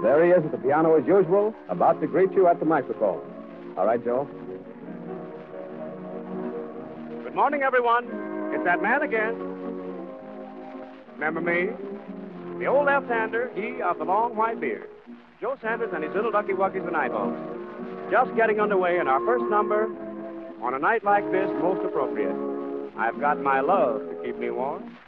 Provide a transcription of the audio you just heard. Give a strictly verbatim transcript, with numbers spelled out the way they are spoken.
there he is at the piano as usual, about to greet you at the microphone. All right, Joe. Good morning, everyone. It's that man again. Remember me? The old left-hander, he of the long white beard. Joe Sanders and his little ducky wuckies and eyeballs. Just getting underway in our first number on a night like this, most appropriate. I've got my love to keep me warm.